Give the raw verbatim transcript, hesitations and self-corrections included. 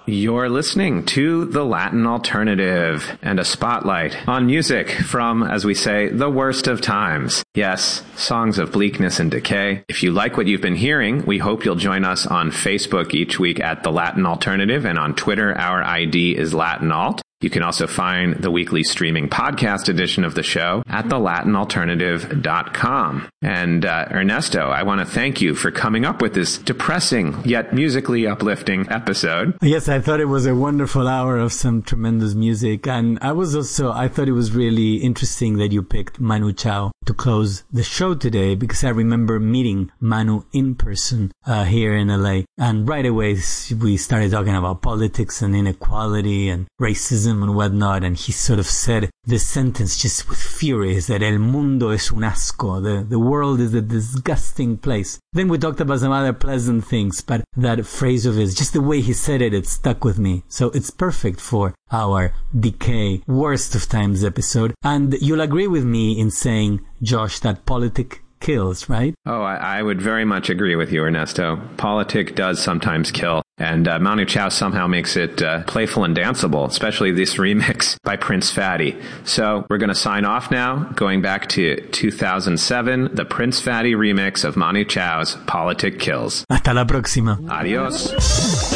You're listening to The Latin Alternative and a spotlight on music from, as we say, the worst of times. Yes, songs of bleakness and decay. If you like what you've been hearing, we hope you'll join us on Facebook each week at The Latin Alternative, and on Twitter, our I D is Latin Alt. You can also find the weekly streaming podcast edition of the show at the latin alternative dot com. And uh, Ernesto, I want to thank you for coming up with this depressing yet musically uplifting episode. Yes, I thought it was a wonderful hour of some tremendous music. And I was also, I thought it was really interesting that you picked Manu Chao to close the show today, because I remember meeting Manu in person uh, here in L A. And right away, we started talking about politics and inequality and racism and whatnot, and he sort of said this sentence just with fury, is that el mundo es un asco, the, the world is a disgusting place. Then we talked about some other pleasant things, but that phrase of his, just the way he said it, it stuck with me. So it's perfect for our Decay Worst of Times episode. And you'll agree with me in saying, Josh, that politic kills, right? Oh, I, I would very much agree with you, Ernesto. Politic does sometimes kill. And uh, Manu Chao somehow makes it uh, playful and danceable, especially this remix by Prince Fatty. So we're going to sign off now, going back to two thousand seven, the Prince Fatty remix of Manu Chao's Politic Kills. Hasta la próxima. Adios.